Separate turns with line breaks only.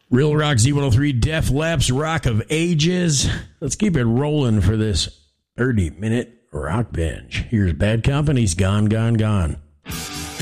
Real Rock Z103, Def Lepp's Rock of Ages. Let's keep it rolling for this 30-minute rock binge. Here's Bad Company's Gone, Gone, Gone.